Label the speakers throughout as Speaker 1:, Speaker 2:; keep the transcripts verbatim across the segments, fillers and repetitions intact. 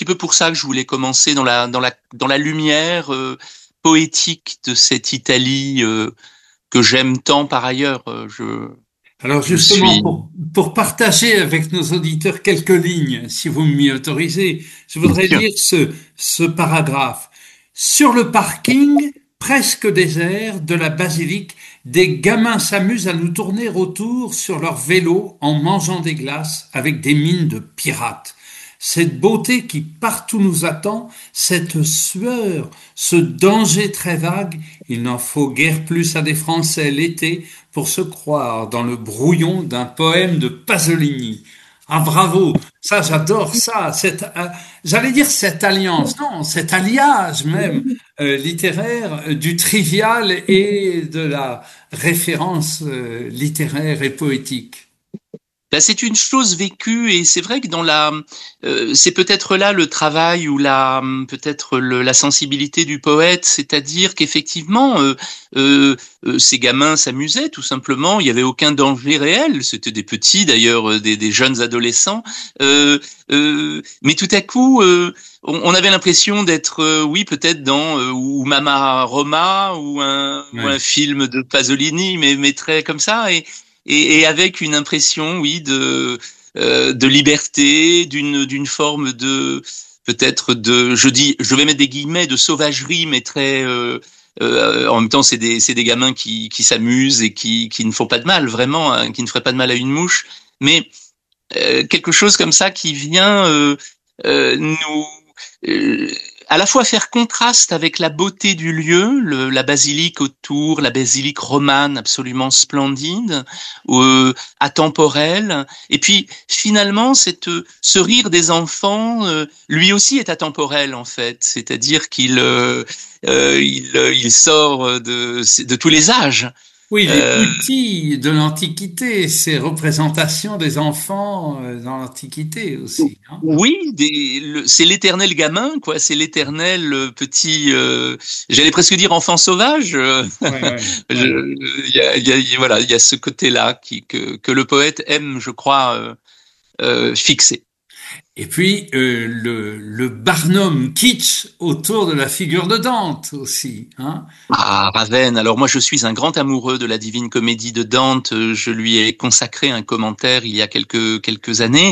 Speaker 1: peu pour ça que je voulais commencer dans la dans la dans la lumière euh, poétique de cette Italie euh, que j'aime tant par ailleurs. Euh, Je
Speaker 2: Alors
Speaker 1: je
Speaker 2: justement,
Speaker 1: suis
Speaker 2: pour, pour partager avec nos auditeurs quelques lignes, si vous m'y autorisez, je
Speaker 1: bien
Speaker 2: voudrais
Speaker 1: sûr.
Speaker 2: dire ce, ce paragraphe. Sur le parking, presque désert de la basilique, des gamins s'amusent à nous tourner autour sur leur vélo en mangeant des glaces avec des mines de pirates. Cette beauté qui partout nous attend, cette sueur, ce danger très vague, il n'en faut guère plus à des Français l'été pour se croire dans le brouillon d'un poème de Pasolini. Ah bravo, ça j'adore ça, cette, euh, j'allais dire cette alliance, non, cet alliage même euh, littéraire euh, du trivial et de la référence euh, littéraire et poétique.
Speaker 1: Ben, c'est une chose vécue et c'est vrai que dans la, euh, c'est peut-être là le travail ou la, peut-être le, la sensibilité du poète, c'est-à-dire qu'effectivement, euh, euh, euh, ces gamins s'amusaient tout simplement. Il y avait aucun danger réel. C'était des petits d'ailleurs, euh, des, des jeunes adolescents. Euh, euh, mais tout à coup, euh, on, on avait l'impression d'être, euh, oui, peut-être dans euh, ou Mama Roma ou un, ou un
Speaker 2: Ouais.
Speaker 1: film de Pasolini, mais, mais très comme ça et et, et avec une impression, oui, de euh, de liberté, d'une d'une forme de peut-être de, je dis, je vais mettre des guillemets de sauvagerie, mais très euh, euh, en même temps, c'est des c'est des gamins qui qui s'amusent et qui qui ne font pas de mal vraiment, hein, qui ne feraient pas de mal à une mouche, mais euh, quelque chose comme ça qui vient euh, euh, nous euh, à la fois faire contraste avec la beauté du lieu, le, la basilique autour, la basilique romane absolument splendide, euh, atemporelle, et puis finalement cette, ce rire des enfants, euh, lui aussi est atemporel en fait, c'est-à-dire qu'il euh, euh, il, il sort de, de tous les âges.
Speaker 2: Oui, les
Speaker 1: Euh,
Speaker 2: outils de l'Antiquité, ces représentations des enfants euh, dans l'Antiquité aussi, hein.
Speaker 1: Oui, des, le- c'est l'éternel gamin, quoi. C'est l'éternel euh, petit. Euh, j'allais presque dire enfant sauvage. euh,
Speaker 2: Ouais, ouais, ouais.
Speaker 1: je- Il y a, il y a- voilà, il y a ce côté-là qui que, que le poète aime, je crois, euh, euh, fixer.
Speaker 2: Et puis euh, le, le Barnum kitsch autour de la figure de Dante aussi, hein.
Speaker 1: Ah, Ravenne. Alors moi, je suis un grand amoureux de la Divine Comédie de Dante. Euh, Je lui ai consacré un commentaire il y a quelques quelques années.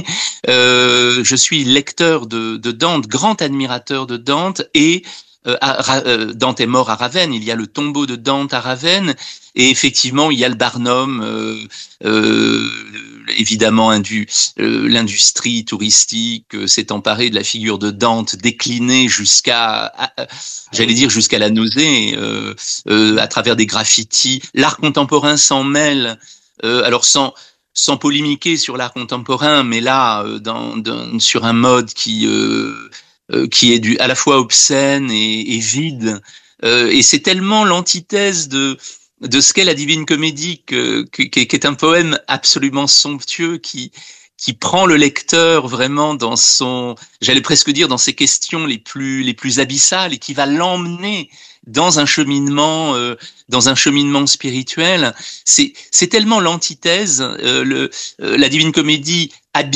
Speaker 1: Euh, je suis lecteur de, de Dante, grand admirateur de Dante et euh, à- Ra- euh, Dante est mort à Ravenne. Il y a le tombeau de Dante à Ravenne et effectivement, il y a le Barnum. Euh, euh, évidemment, indu, euh, l'industrie touristique euh, s'est emparée de la figure de Dante, déclinée jusqu'à, à-
Speaker 2: Ah
Speaker 1: j'allais
Speaker 2: oui.
Speaker 1: dire jusqu'à la nausée, euh, euh, à travers des graffitis. L'art contemporain s'en mêle, euh, alors sans sans polémiquer sur l'art contemporain, mais là, euh, dans, dans, sur un mode qui euh, euh, qui est du, à la fois obscène et, et vide. Euh, et c'est tellement l'antithèse de de ce qu'est la Divine Comédie, que, que, qui est un poème absolument somptueux qui qui prend le lecteur vraiment dans son, j'allais presque dire dans ses questions les plus les plus abyssales et qui va l'emmener dans un cheminement euh, dans un cheminement spirituel. C'est c'est tellement l'antithèse, euh, le euh, la Divine Comédie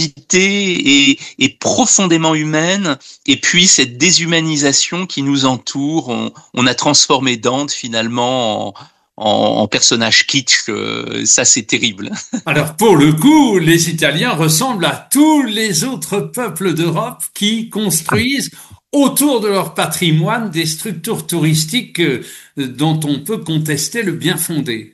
Speaker 1: habitée et, et profondément humaine, et puis cette déshumanisation qui nous entoure. On, on a transformé Dante finalement en en, en personnage kitsch. Euh, ça c'est terrible.
Speaker 2: Alors pour le coup, les Italiens ressemblent à tous les autres peuples d'Europe qui construisent autour de leur patrimoine des structures touristiques euh, dont on peut contester le bien fondé.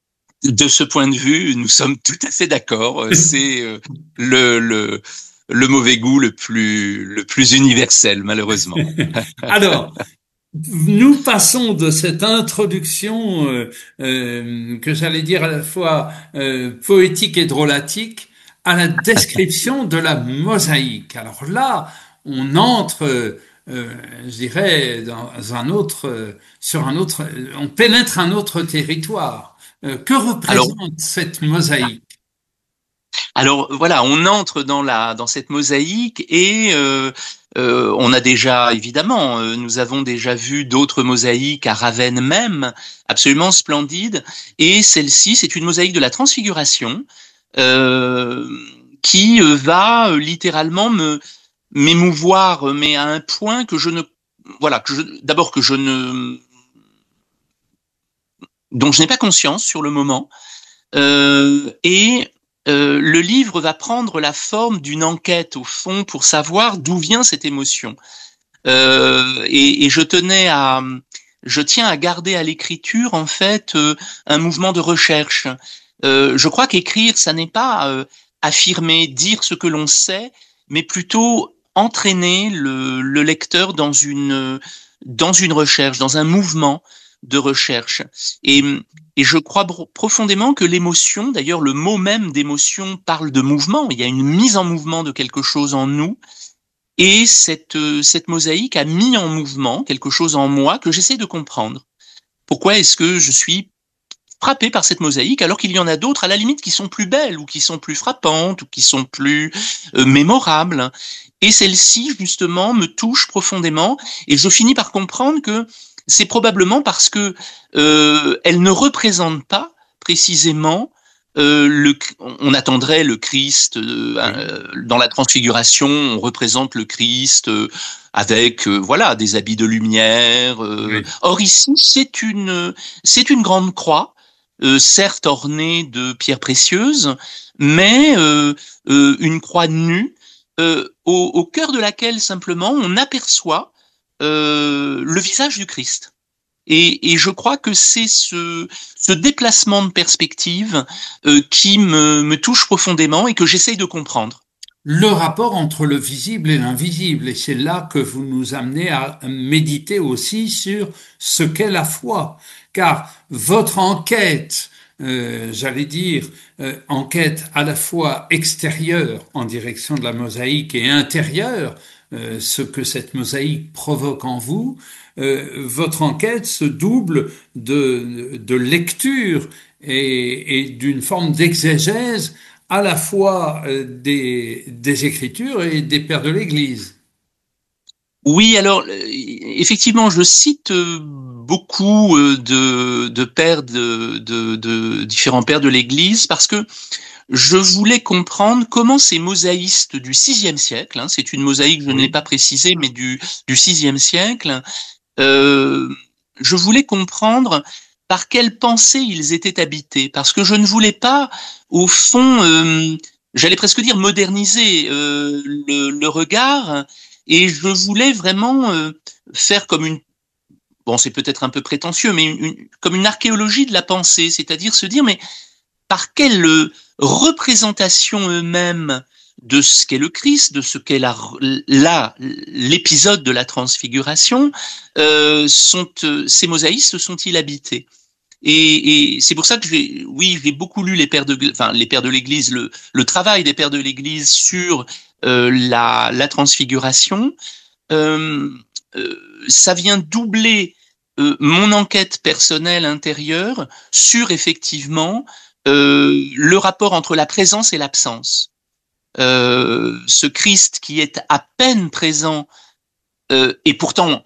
Speaker 1: De ce point de vue, nous sommes tout à fait d'accord. C'est euh, le, le, le mauvais goût le plus, le plus universel, malheureusement.
Speaker 2: Alors, nous passons de cette introduction euh, euh, que j'allais dire à la fois euh, poétique et drôlatique à la description de la mosaïque. Alors là, on entre, euh, euh, je dirais, dans un autre, euh, sur un autre, on pénètre un autre territoire. Euh, que
Speaker 1: Alors,
Speaker 2: représente cette mosaïque?
Speaker 1: alors voilà, on entre dans la, dans cette mosaïque et euh, euh, on a déjà, évidemment, euh, nous avons déjà vu d'autres mosaïques à Ravenne même, absolument splendides. Et celle-ci, c'est une mosaïque de la Transfiguration euh, qui euh, va euh, littéralement me m'émouvoir, mais à un point que je ne, voilà, que je, d'abord que je ne, dont je n'ai pas conscience sur le moment, euh, et euh, le livre va prendre la forme d'une enquête au fond pour savoir d'où vient cette émotion. Euh, et, et je tenais à, je tiens à garder à l'écriture en fait euh, un mouvement de recherche. Euh, je crois qu'écrire, ça n'est pas euh, affirmer, dire ce que l'on sait, mais plutôt entraîner le, le lecteur dans une dans une recherche, dans un mouvement de recherche. Et, et je crois profondément que l'émotion, d'ailleurs le mot même d'émotion parle de mouvement, il y a une mise en mouvement de quelque chose en nous, et cette, cette mosaïque a mis en mouvement quelque chose en moi que j'essaie de comprendre. Pourquoi est-ce que je suis frappé par cette mosaïque alors qu'il y en a d'autres à la limite qui sont plus belles ou qui sont plus frappantes ou qui sont plus euh, mémorables, et celle-ci justement me touche profondément, et je finis par comprendre que c'est probablement parce que euh, elle ne représente pas précisément euh, le, on attendrait le Christ euh, euh, dans la transfiguration, on représente le Christ euh, avec euh, voilà des habits de lumière. Euh, oui. Or ici c'est une c'est une grande croix, euh, certes ornée de pierres précieuses, mais euh, euh, une croix nue euh, au, au cœur de laquelle simplement on aperçoit Euh, le visage du Christ. Et, et je crois que c'est ce, ce déplacement de perspective euh, qui me, me touche profondément et que j'essaye de comprendre.
Speaker 2: Le rapport entre le visible et l'invisible, et c'est là que vous nous amenez à méditer aussi sur ce qu'est la foi, car votre enquête, euh, j'allais dire, euh, enquête à la fois extérieure en direction de la mosaïque et intérieure, Euh, ce que cette mosaïque provoque en vous, euh, votre enquête se double de, de lecture et, et d'une forme d'exégèse à la fois euh, des, des Écritures et des pères de l'Église.
Speaker 1: Oui, alors effectivement, je cite beaucoup de, de pères de, de, de différents pères de l'Église parce que je voulais comprendre comment ces mosaïstes du sixième siècle, hein, c'est une mosaïque, je ne l'ai pas précisé, mais du, du sixième siècle, euh, je voulais comprendre par quelle pensée ils étaient habités, parce que je ne voulais pas, au fond, euh, j'allais presque dire moderniser euh, le, le regard, et je voulais vraiment euh, faire comme une, bon, c'est peut-être un peu prétentieux, mais une, une, comme une archéologie de la pensée, c'est-à-dire se dire, mais par quelle représentation eux-mêmes de ce qu'est le Christ, de ce qu'est la, la, l'épisode de la transfiguration, euh, sont, ces mosaïstes sont-ils habités? Et, et c'est pour ça que j'ai, oui, j'ai beaucoup lu les pères de, enfin les pères de l'Église, le, le travail des pères de l'Église sur euh, la, la transfiguration. Euh, euh, ça vient doubler euh, mon enquête personnelle intérieure sur effectivement Euh, le rapport entre la présence et l'absence. Euh, ce Christ qui est à peine présent euh, et pourtant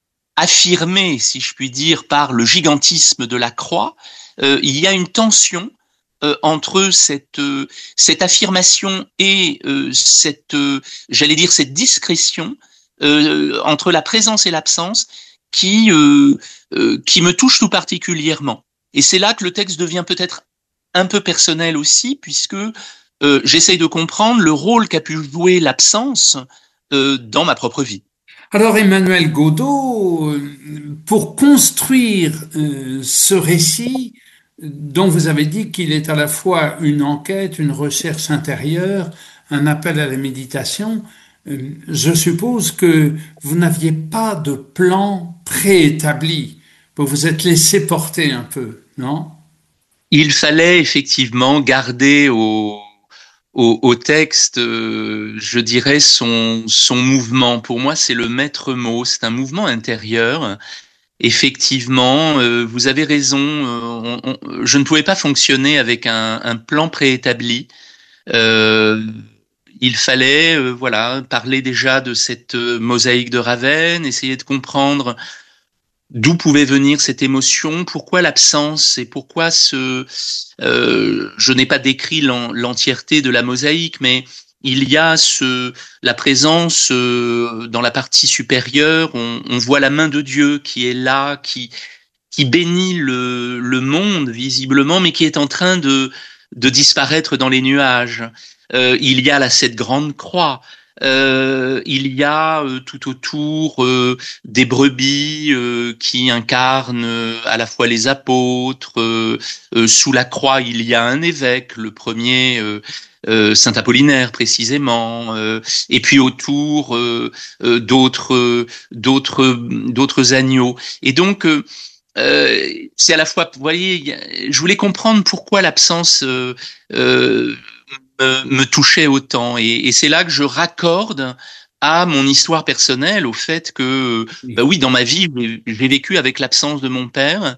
Speaker 1: affirmé, si je puis dire, par le gigantisme de la croix, euh, il y a une tension euh, entre cette, euh, cette affirmation et euh, cette, euh, j'allais dire, cette discrétion euh, entre la présence et l'absence qui, euh, euh, qui me touche tout particulièrement. Et c'est là que le texte devient peut-être un peu personnel aussi, puisque euh, j'essaye de comprendre le rôle qu'a pu jouer l'absence euh, dans ma propre vie.
Speaker 2: Alors Emmanuel Godeau, pour construire euh, ce récit dont vous avez dit qu'il est à la fois une enquête, une recherche intérieure, un appel à la méditation, euh, je suppose que vous n'aviez pas de plan préétabli, vous vous êtes laissé porter un peu, non ?
Speaker 1: Il fallait effectivement garder au, au, au texte, euh, je dirais, son, son mouvement. Pour moi, c'est le maître mot, c'est un mouvement intérieur. Effectivement, euh, vous avez raison, euh, on, on, je ne pouvais pas fonctionner avec un, un plan préétabli. Euh, il fallait euh, voilà, parler déjà de cette mosaïque de Ravenne, essayer de comprendre d'où pouvait venir cette émotion, pourquoi l'absence et pourquoi ce... Euh, je n'ai pas décrit l'entièreté de la mosaïque, mais il y a ce, la présence euh, dans la partie supérieure, on, on voit la main de Dieu qui est là, qui, qui bénit le, le monde visiblement, mais qui est en train de, de disparaître dans les nuages. Euh, il y a là cette grande croix. Euh, il y a euh, tout autour euh, des brebis euh, qui incarnent euh, à la fois les apôtres. Euh, euh, sous la croix, il y a un évêque, le premier euh, euh, Saint Apollinaire précisément. Euh, et puis autour euh, euh, d'autres, euh, d'autres, d'autres agneaux. Et donc euh, euh, c'est à la fois, vous voyez, je voulais comprendre pourquoi l'absence euh, euh, me, me touchait autant. Et, et c'est là que je raccorde à mon histoire personnelle, au fait que, bah oui, dans ma vie, j'ai, j'ai vécu avec l'absence de mon père,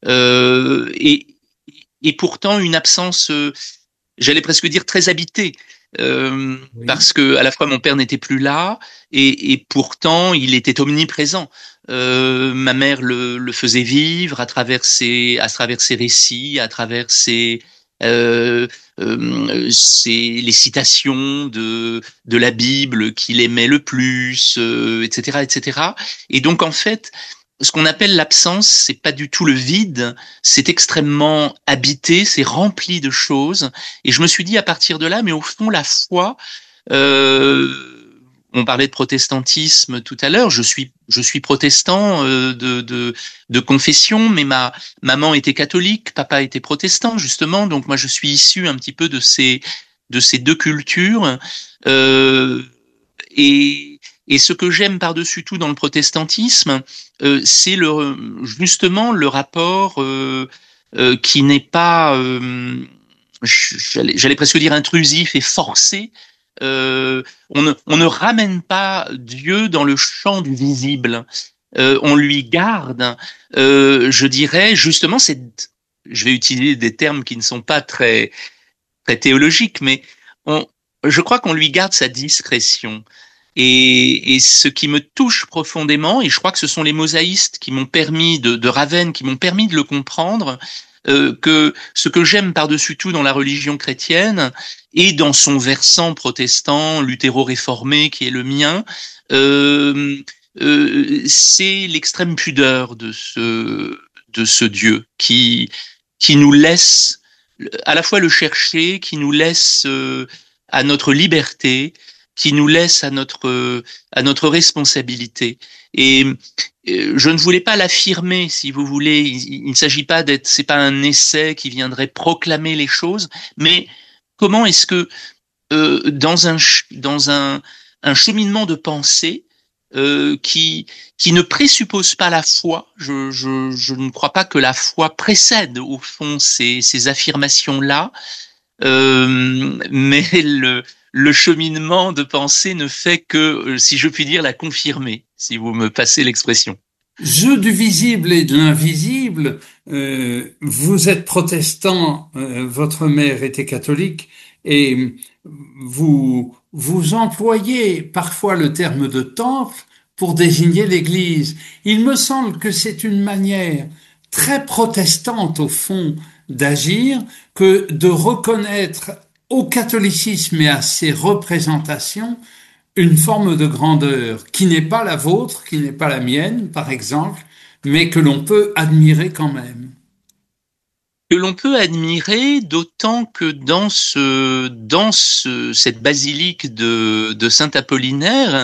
Speaker 1: euh, et, et pourtant une absence, euh, j'allais presque dire très habitée, euh,
Speaker 2: Oui.
Speaker 1: parce que à la fois mon père n'était plus là, et, et pourtant il était omniprésent. Euh, ma mère le, le faisait vivre à travers ses, à travers ses récits, à travers ses, euh, euh, ses, les citations de, de la Bible qu'il aimait le plus, euh, et cetera, et cetera. Et donc en fait, ce qu'on appelle l'absence, c'est pas du tout le vide, c'est extrêmement habité, c'est rempli de choses. Et je me suis dit à partir de là, mais au fond, la foi, euh, on parlait de protestantisme tout à l'heure. Je suis, je suis protestant euh, de, de, de confession, mais ma maman était catholique, papa était protestant justement. Donc moi, je suis issu un petit peu de ces, de ces deux cultures. Euh, et, et ce que j'aime par-dessus tout dans le protestantisme, euh, c'est le, justement le rapport euh, euh, qui n'est pas, euh, j'allais, j'allais presque dire intrusif et forcé. Euh, on, ne, on ne ramène pas Dieu dans le champ du visible. Euh, on lui garde, euh, je dirais, justement, c'est, je vais utiliser des termes qui ne sont pas très, très théologiques, mais on, je crois qu'on lui garde sa discrétion. Et, et ce qui me touche profondément, et je crois que ce sont les mosaïstes qui m'ont permis de, de Ravenne, qui m'ont permis de le comprendre, euh, que ce que j'aime par-dessus tout dans la religion chrétienne et dans son versant protestant, luthéro-réformé qui est le mien, euh, euh, c'est l'extrême pudeur de ce de ce Dieu qui qui nous laisse à la fois le chercher, qui nous laisse euh, à notre liberté, qui nous laisse à notre à notre responsabilité. Et euh, je ne voulais pas l'affirmer, si vous voulez. Il, il ne s'agit pas d'être, c'est pas un essai qui viendrait proclamer les choses, mais comment est-ce que euh, dans un dans un un cheminement de pensée euh, qui qui ne présuppose pas la foi, je je je ne crois pas que la foi précède au fond ces ces affirmations là. Euh, mais le, le cheminement de pensée ne fait que, si je puis dire, la confirmer, si vous me passez l'expression.
Speaker 2: Jeu du visible et de l'invisible, euh, vous êtes protestant, euh, votre mère était catholique, et vous, vous employez parfois le terme de temple pour désigner l'Église. Il me semble que c'est une manière très protestante, au fond, d'agir, que de reconnaître au catholicisme et à ses représentations une forme de grandeur qui n'est pas la vôtre, qui n'est pas la mienne, par exemple, mais que l'on peut admirer quand même.
Speaker 1: Que l'on peut admirer, d'autant que dans ce, dans ce, cette basilique de, de Saint-Apollinaire,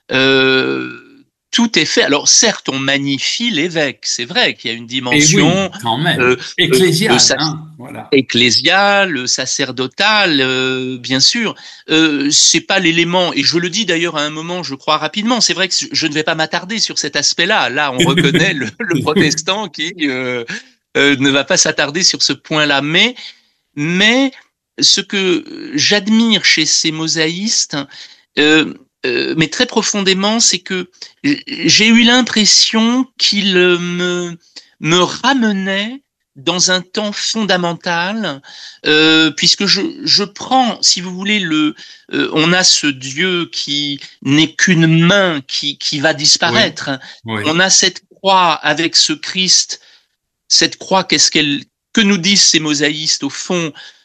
Speaker 1: euh, tout est fait. Alors certes, on magnifie l'évêque, c'est vrai qu'il y a une
Speaker 2: Et oui,
Speaker 1: dimension
Speaker 2: quand même.
Speaker 1: euh, euh,
Speaker 2: Ecclésial,
Speaker 1: sac-
Speaker 2: hein, voilà.
Speaker 1: ecclésiale, sacerdotale, euh, bien sûr. Euh, c'est pas l'élément, et je le dis d'ailleurs à un moment, je crois rapidement. C'est vrai que je ne vais pas m'attarder sur cet aspect-là. Là, on reconnaît le, le protestant qui euh, euh, ne va pas s'attarder sur ce point-là. Mais, mais ce que j'admire chez ces mosaïstes, euh, euh, mais très profondément, c'est que j'ai eu l'impression qu'ils me, me ramenaient dans un temps fondamental, euh, puisque je, je prends, si vous voulez, le, euh, on a ce Dieu qui n'est qu'une main qui, qui va
Speaker 2: Oui,
Speaker 1: disparaître.
Speaker 2: oui.
Speaker 1: On a cette croix avec ce Christ. Cette croix, qu'est-ce qu'elle, que nous disent ces mosaïstes au fond?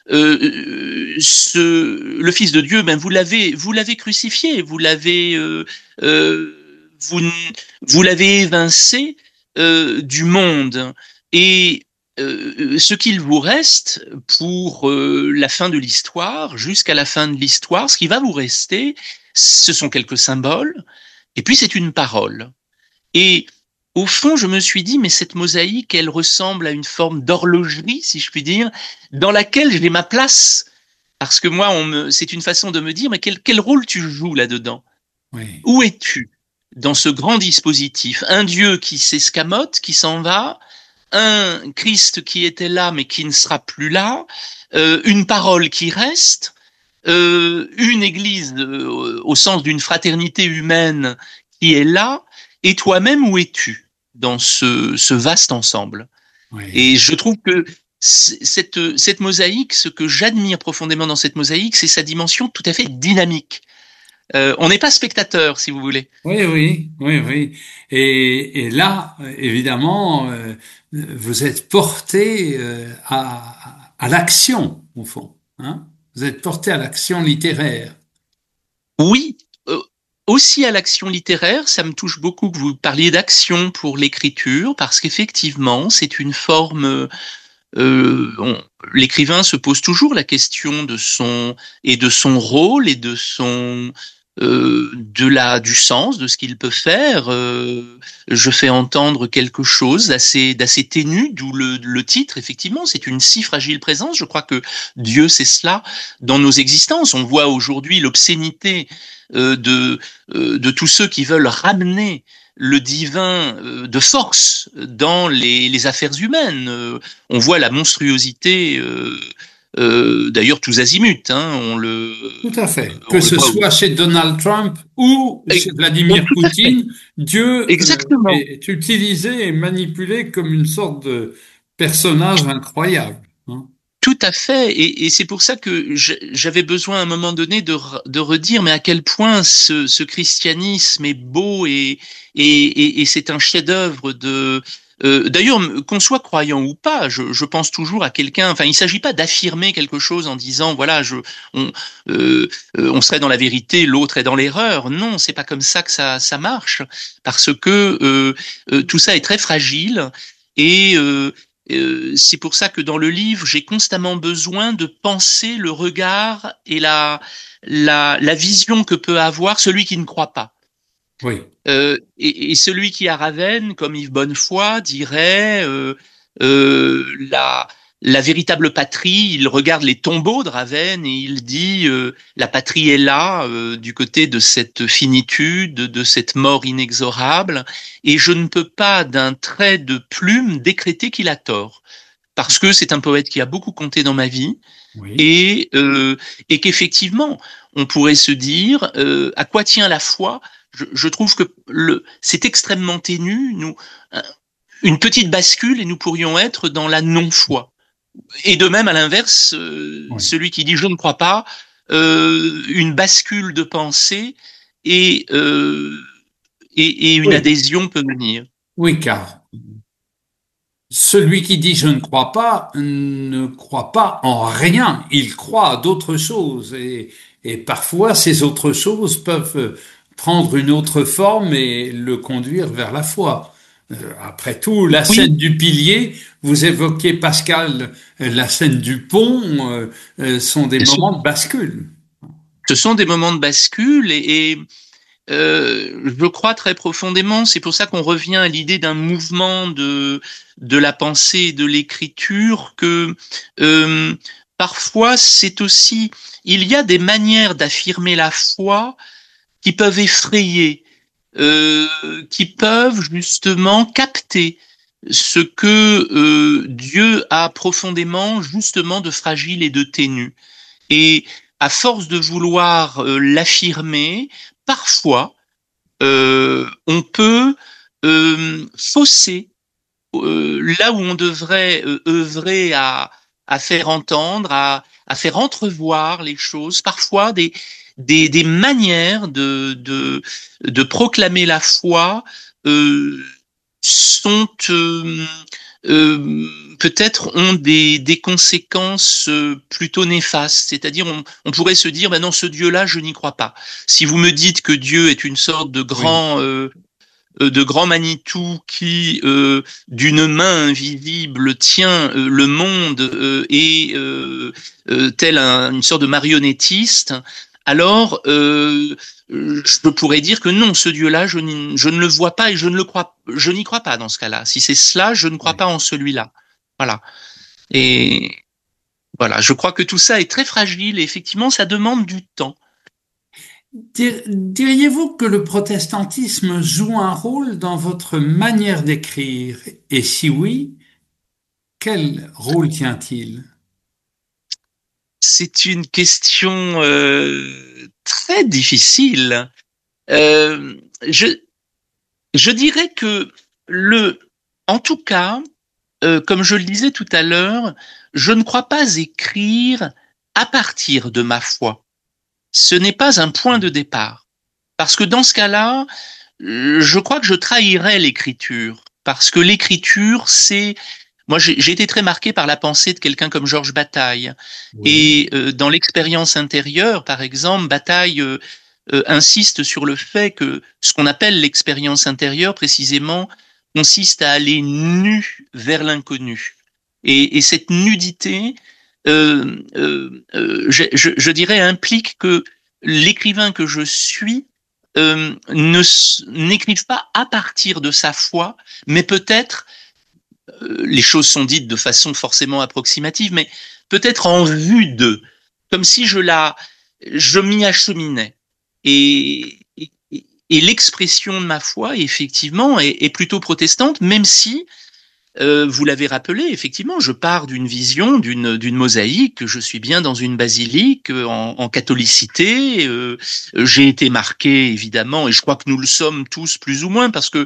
Speaker 1: euh, ce, le Fils de Dieu, ben vous l'avez, vous l'avez crucifié, vous l'avez, euh, euh, vous, vous l'avez évincé euh, du monde. Et euh, ce qu'il vous reste pour euh, la fin de l'histoire, jusqu'à la fin de l'histoire, ce qui va vous rester, ce sont quelques symboles, et puis c'est une parole. Et au fond, je me suis dit, mais cette mosaïque, elle ressemble à une forme d'horlogerie, si je puis dire, dans laquelle j'ai ma place. Parce que moi, on me, c'est une façon de me dire, mais quel, quel rôle tu joues là-dedans?
Speaker 2: Oui.
Speaker 1: Où es-tu dans ce grand dispositif? Un Dieu qui s'escamote, qui s'en va, un Christ qui était là, mais qui ne sera plus là, euh, une parole qui reste, euh, une église euh, au sens d'une fraternité humaine qui est là, et toi-même, où es-tu dans ce, ce vaste ensemble?
Speaker 2: Oui.
Speaker 1: Et je trouve que cette, cette mosaïque, ce que j'admire profondément dans cette mosaïque, c'est sa dimension tout à fait dynamique. Euh, on n'est pas spectateur, si vous voulez.
Speaker 2: Oui, oui, oui, oui. Et, et là, évidemment, euh, vous êtes porté euh, à, à l'action, au fond. Hein? Vous êtes porté à l'action littéraire.
Speaker 1: Oui, euh, aussi à l'action littéraire, ça me touche beaucoup que vous parliez d'action pour l'écriture, parce qu'effectivement, c'est une forme. Euh, on- l'écrivain se pose toujours la question de son et de son rôle et de son euh, de la du sens de ce qu'il peut faire. Euh, je fais entendre quelque chose d'assez d'assez ténu, d'où le, le titre. Effectivement, c'est une si fragile présence. Je crois que Dieu, c'est cela dans nos existences. On voit aujourd'hui l'obscénité euh, de euh, de tous ceux qui veulent ramener le divin euh, de force dans les, les affaires humaines. Euh, on voit la monstruosité, euh, euh, d'ailleurs tous azimuts. Hein, on le,
Speaker 2: Tout à fait. Que
Speaker 1: on le
Speaker 2: ce
Speaker 1: voit.
Speaker 2: soit chez Donald Trump ou
Speaker 1: Et-
Speaker 2: chez
Speaker 1: oh,
Speaker 2: Vladimir
Speaker 1: tout à fait,
Speaker 2: Poutine, Dieu euh,
Speaker 1: exactement.
Speaker 2: est utilisé et manipulé comme une sorte de personnage incroyable. Hein.
Speaker 1: Tout à fait, et, et c'est pour ça que je- j'avais besoin à un moment donné de, re- de redire, mais à quel point ce, ce christianisme est beau et, et, et, et c'est un chef-d'œuvre de. Euh, D'ailleurs, qu'on soit croyant ou pas, je, je pense toujours à quelqu'un. Enfin, il ne s'agit pas d'affirmer quelque chose en disant voilà, je, on, euh, euh, on serait dans la vérité, l'autre est dans l'erreur. Non, c'est pas comme ça que ça, ça marche, parce que euh, euh, tout ça est très fragile et euh, euh, c'est pour ça que dans le livre, j'ai constamment besoin de penser le regard et la, la, la vision que peut avoir celui qui ne croit pas.
Speaker 2: Oui,
Speaker 1: Euh, et, et celui qui a Ravenne, comme Yves Bonnefoy, dirait euh, euh, la, la véritable patrie. Il regarde les tombeaux de Ravenne et il dit euh, la patrie est là, euh, du côté de cette finitude, de cette mort inexorable, et je ne peux pas d'un trait de plume décréter qu'il a tort, parce que c'est un poète qui a beaucoup compté dans ma vie
Speaker 2: oui,
Speaker 1: et, euh, et qu'effectivement, on pourrait se dire euh, à quoi tient la foi. Je, je trouve que le, c'est extrêmement ténu. Nous, une petite bascule et nous pourrions être dans la non-foi. Et de même, à l'inverse, euh,
Speaker 2: oui,
Speaker 1: celui qui dit je ne crois pas, euh, une bascule de pensée et, euh, et, et une
Speaker 2: oui,
Speaker 1: adhésion peut venir.
Speaker 2: oui, car celui qui dit je ne crois pas ne croit pas en rien, il croit à d'autres choses et, et parfois ces autres choses peuvent prendre une autre forme et le conduire vers la foi. Euh, Après tout, la
Speaker 1: Oui,
Speaker 2: scène du pilier, vous évoquez Pascal, euh, la scène du pont, euh, euh, sont des
Speaker 1: ce,
Speaker 2: moments de bascule.
Speaker 1: ce sont des moments de bascule et, et Euh, je crois très profondément, c'est pour ça qu'on revient à l'idée d'un mouvement de de la pensée et de l'écriture, que euh, parfois c'est aussi, il y a des manières d'affirmer la foi qui peuvent effrayer, euh, qui peuvent justement capter ce que euh, Dieu a profondément justement de fragile et de ténu. Et à force de vouloir euh, l'affirmer, parfois, euh, on peut euh, fausser euh, là où on devrait euh, œuvrer à, à faire entendre, à, à faire entrevoir les choses, parfois des, des, des manières de, de, de proclamer la foi euh, sont euh, euh, peut-être ont des, des conséquences euh, plutôt néfastes. C'est-à-dire, on, on pourrait se dire, ben non, ce Dieu-là, je n'y crois pas. Si vous me dites que Dieu est une sorte de
Speaker 2: Oui.
Speaker 1: grand, euh, euh, de grand Manitou qui, euh, d'une main invisible, tient euh, le monde euh, et euh, euh, tel un, une sorte de marionnettiste, alors euh, je pourrais dire que non, ce Dieu-là, je, n'y- je ne le vois pas et je ne le crois, je n'y crois pas dans ce cas-là. Si c'est cela, je ne crois
Speaker 2: Oui.
Speaker 1: pas en celui-là. Voilà. Et voilà, je crois que tout ça est très fragile et effectivement, ça demande du temps.
Speaker 2: Dir- Diriez-vous que le protestantisme joue un rôle dans votre manière d'écrire? Et si oui, quel rôle tient-il?
Speaker 1: C'est une question euh, très difficile. Euh, je, je dirais que le, en tout cas, euh, comme je le disais tout à l'heure, je ne crois pas écrire à partir de ma foi. Ce n'est pas un point de départ. Parce que dans ce cas-là, euh, je crois que je trahirais l'écriture. Parce que l'écriture, c'est... Moi, j'ai j'ai été très marqué par la pensée de quelqu'un comme Georges Bataille.
Speaker 2: Oui,
Speaker 1: Et euh, dans l'expérience intérieure, par exemple, Bataille euh, euh, insiste sur le fait que ce qu'on appelle l'expérience intérieure, précisément, consiste à aller nu vers l'inconnu. Et, et cette nudité, euh, euh, euh, je, je, je dirais, implique que l'écrivain que je suis euh, ne n'écrive pas à partir de sa foi, mais peut-être, euh, les choses sont dites de façon forcément approximative, mais peut-être en vue de, comme si je la, je m'y acheminais. Et, et, et l'expression de ma foi, effectivement, est, est plutôt protestante, même si euh, vous l'avez rappelé, effectivement, je pars d'une vision, d'une d'une mosaïque. Je suis bien dans une basilique euh, en, en catholicité. Euh, j'ai été marqué, évidemment, et je crois que nous le sommes tous plus ou moins, parce que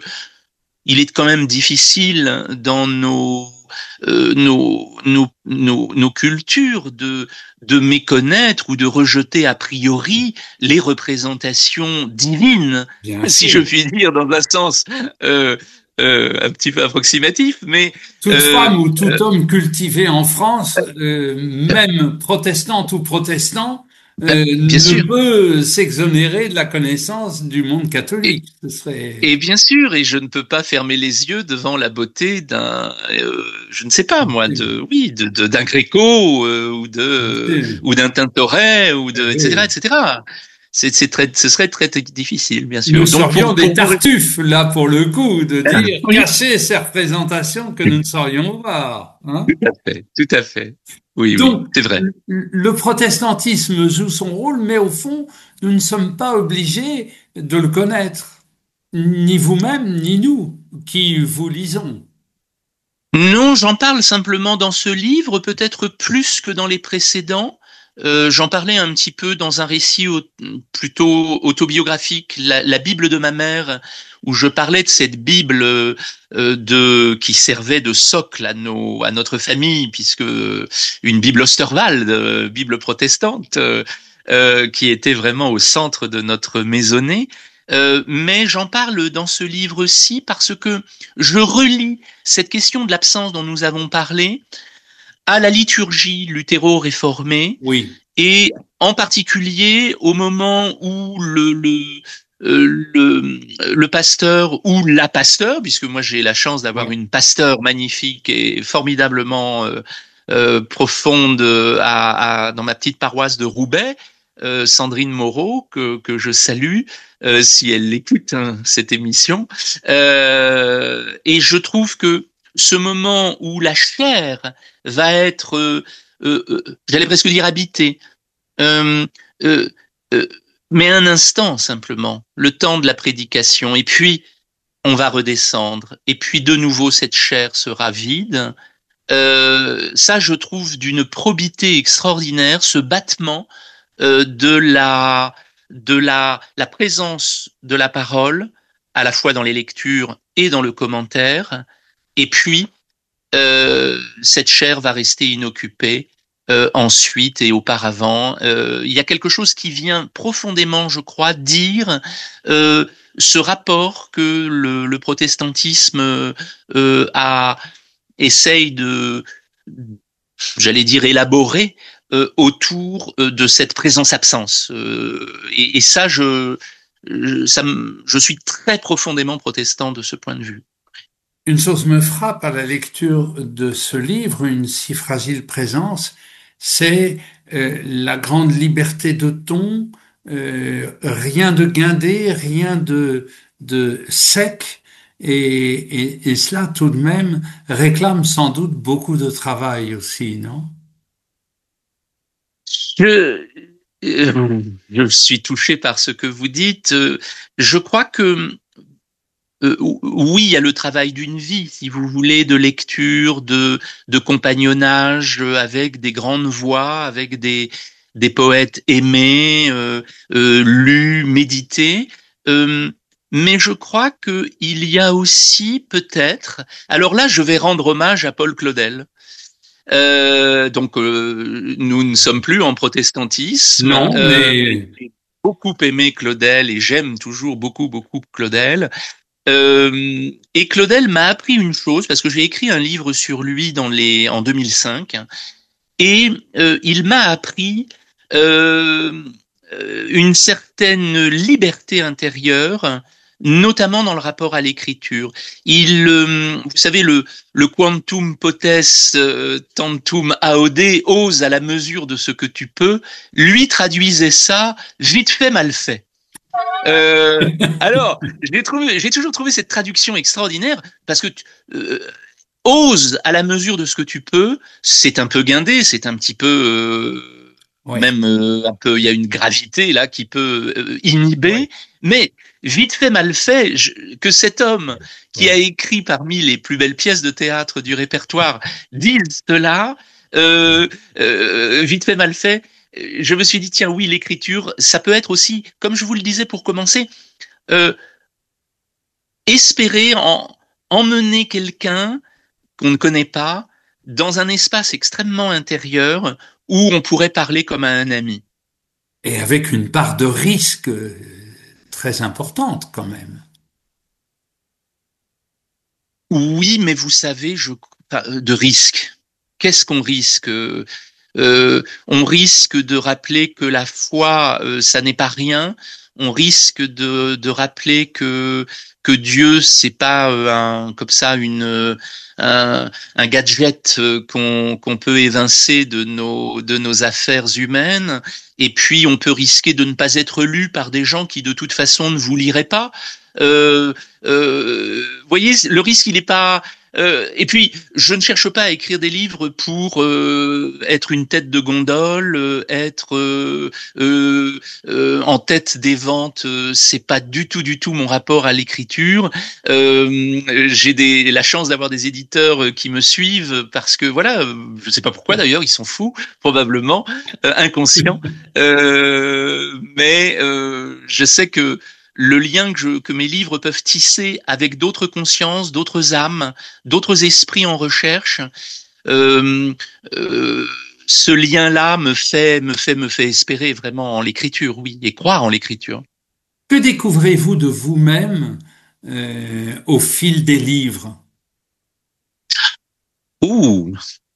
Speaker 1: il est quand même difficile dans nos euh, nos, nos, nos, nos cultures de, de méconnaître ou de rejeter a priori les représentations divines,
Speaker 2: bien
Speaker 1: si je
Speaker 2: sûr.
Speaker 1: puis dire, dans un sens euh, euh, un petit peu approximatif, mais
Speaker 2: Toute
Speaker 1: euh,
Speaker 2: femme ou
Speaker 1: euh,
Speaker 2: tout homme cultivé en France, euh, même protestante ou protestant, euh,
Speaker 1: bien
Speaker 2: ne
Speaker 1: sûr.
Speaker 2: peut s'exonérer de la connaissance du monde catholique. Ce serait...
Speaker 1: Et bien sûr, et je ne peux pas fermer les yeux devant la beauté d'un, euh, je ne sais pas moi, de, oui, de, de- d'un Gréco euh, ou de, ou d'un Tintoret ou de, et cetera, et cetera. C'est, c'est très, ce serait très, très difficile, bien
Speaker 2: Nous
Speaker 1: sûr. Donc
Speaker 2: serions
Speaker 1: pour,
Speaker 2: des
Speaker 1: pour vous,
Speaker 2: tartuffes, là, pour le coup, de dire,
Speaker 1: oui,
Speaker 2: cacher ces représentations que nous ne saurions voir, hein.
Speaker 1: tout à fait, tout à fait. Oui, oui,
Speaker 2: Donc,
Speaker 1: c'est vrai.
Speaker 2: le le protestantisme joue son rôle, mais au fond, nous ne sommes pas obligés de le connaître, ni vous-même, ni nous, qui vous lisons.
Speaker 1: Non, j'en parle simplement dans ce livre, peut-être plus que dans les précédents. Euh, j'en parlais un petit peu dans un récit au- plutôt autobiographique, la, la Bible de ma mère, où je parlais de cette Bible euh, de qui servait de socle à nos à notre famille, puisque une Bible Osterwald, euh, Bible protestante, euh, euh, qui était vraiment au centre de notre maisonnée. Euh, mais j'en parle dans ce livre-ci parce que je relis cette question de l'absence dont nous avons parlé à la liturgie luthéro-réformée
Speaker 2: Oui,
Speaker 1: et en particulier au moment où le, le, euh, le, le pasteur ou la pasteur, puisque moi j'ai la chance d'avoir
Speaker 2: oui.
Speaker 1: une pasteur magnifique et formidablement euh, euh, profonde à, à, dans ma petite paroisse de Roubaix, euh, Sandrine Moreau, que, que je salue, euh, si elle écoute hein, cette émission. Euh, et je trouve que ce moment où la chair va être, euh, euh, euh, j'allais presque dire habitée, euh, euh, euh, mais un instant simplement, le temps de la prédication, et puis on va redescendre, et puis de nouveau cette chair sera vide. Euh, ça, je trouve d'une probité extraordinaire, ce battement euh, de la de la la présence de la parole, à la fois dans les lectures et dans le commentaire, et puis euh, cette chair va rester inoccupée euh, ensuite et auparavant. Euh, il y a quelque chose qui vient profondément, je crois, dire euh, ce rapport que le, le protestantisme euh, a essaye de, j'allais dire, élaborer euh, autour euh, de cette présence-absence. Euh, et, et ça, je, je, ça me, je suis très profondément protestant de ce point de vue.
Speaker 2: Une chose me frappe à la lecture de ce livre, Une si fragile présence, c'est euh, la grande liberté de ton, euh, rien de guindé, rien de, de sec, et, et, et cela tout de même réclame sans doute beaucoup de travail aussi, non?
Speaker 1: Je, euh, je suis touché par ce que vous dites. Euh, Je crois que Euh, oui, il y a le travail d'une vie, si vous voulez, de lecture, de, de compagnonnage euh, avec des grandes voix, avec des, des poètes aimés, euh, euh, lus, médités. Euh, mais je crois que il y a aussi peut-être. Alors là, je vais rendre hommage à Paul Claudel. Euh, donc, euh, nous ne sommes plus en protestantisme.
Speaker 2: Non,
Speaker 1: Euh,
Speaker 2: mais
Speaker 1: j'ai beaucoup aimé Claudel et j'aime toujours beaucoup, beaucoup Claudel. Euh, et Claudel m'a appris une chose, parce que j'ai écrit un livre sur lui dans les, en deux mille cinq, et euh, il m'a appris euh, euh, une certaine liberté intérieure, notamment dans le rapport à l'écriture. Il, euh, vous savez, le, le quantum potes euh, tantum aude, ose à la mesure de ce que tu peux, lui traduisait ça vite fait, mal fait. Euh, alors, j'ai trouvé, j'ai toujours trouvé cette traduction extraordinaire parce que euh, ose à la mesure de ce que tu peux, c'est un peu guindé, c'est un petit peu euh,
Speaker 2: oui,
Speaker 1: même euh, un peu, il y a une gravité là qui peut euh,
Speaker 2: oui,
Speaker 1: inhiber, mais vite fait mal fait, je, que cet homme qui a
Speaker 2: oui.
Speaker 1: écrit parmi les plus belles pièces de théâtre du répertoire dise cela, euh, euh, vite fait mal fait. Je me suis dit tiens oui l'écriture ça peut être aussi comme je vous le disais pour commencer euh, espérer en, emmener quelqu'un qu'on ne connaît pas dans un espace extrêmement intérieur où on pourrait parler comme à un ami.
Speaker 2: Et avec une part de risque euh, très importante quand même.
Speaker 1: Oui, mais vous savez, je de risque. Qu'est-ce qu'on risque euh, On risque de rappeler que la foi, euh, ça n'est pas rien. On risque de, de rappeler que que Dieu, c'est pas euh, un comme ça une euh, un, un gadget euh, qu'on qu'on peut évincer de nos de nos affaires humaines. Et puis, on peut risquer de ne pas être lu par des gens qui, de toute façon, ne vous liraient pas. Euh, euh, vous voyez, le risque, il n'est pas. Euh, et puis, je ne cherche pas à écrire des livres pour euh, être une tête de gondole, euh, être euh, euh, euh, en tête des ventes. Euh, c'est pas du tout, du tout mon rapport à l'écriture. Euh, j'ai des, la chance d'avoir des éditeurs qui me suivent parce que voilà, je sais pas pourquoi d'ailleurs, ils sont fous, probablement euh, inconscients. Euh, mais euh, je sais que le lien que, je, que mes livres peuvent tisser avec d'autres consciences, d'autres âmes, d'autres esprits en recherche, euh, euh, ce lien-là me fait, me fait, me fait espérer vraiment en l'écriture, oui, et croire en l'écriture.
Speaker 2: Que découvrez-vous de vous-même euh, au fil des livres?
Speaker 1: Ouh,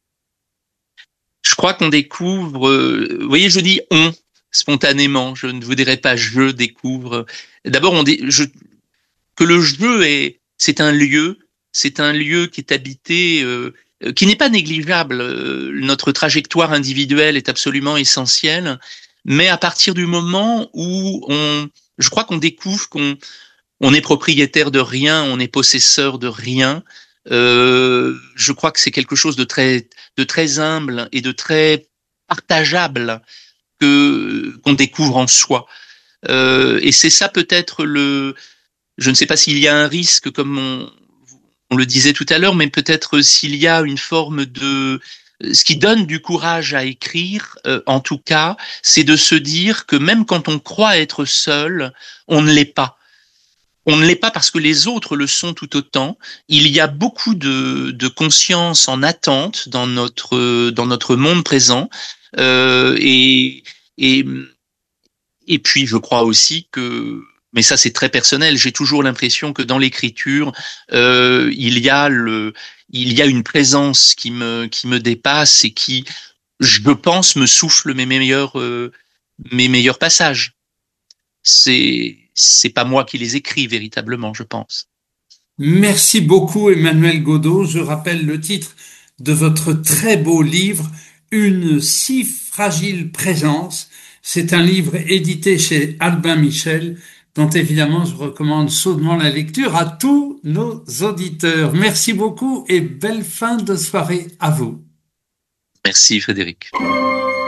Speaker 1: je crois qu'on découvre. Euh, vous voyez, je dis on spontanément. Je ne vous dirai pas je découvre. D'abord, on dit je, que le jeu est, c'est un lieu, c'est un lieu qui est habité, euh, qui n'est pas négligeable. Euh, notre trajectoire individuelle est absolument essentielle, mais à partir du moment où on, je crois qu'on découvre qu'on on est propriétaire de rien, on est possesseur de rien. Euh, je crois que c'est quelque chose de très, de très humble et de très partageable que qu'on découvre en soi. Euh, et c'est ça peut-être le, je ne sais pas s'il y a un risque, comme on, on le disait tout à l'heure, mais peut-être s'il y a une forme de... Ce qui donne du courage à écrire, euh, en tout cas, c'est de se dire que même quand on croit être seul, on ne l'est pas. On ne l'est pas parce que les autres le sont tout autant. Il y a beaucoup de, de conscience en attente dans notre, dans notre monde présent. Euh, et, et, et puis, je crois aussi que, mais ça c'est très personnel, j'ai toujours l'impression que dans l'écriture, euh, il y a le, il y a une présence qui me qui me dépasse et qui, je pense, me souffle mes meilleurs euh, mes meilleurs passages. C'est c'est pas moi qui les écris véritablement, je pense.
Speaker 2: Merci beaucoup, Emmanuel Godeau. Je rappelle le titre de votre très beau livre, Une si fragile présence. C'est un livre édité chez Albin Michel, dont évidemment je recommande chaudement la lecture à tous nos auditeurs. Merci beaucoup et belle fin de soirée à vous.
Speaker 1: Merci Frédéric.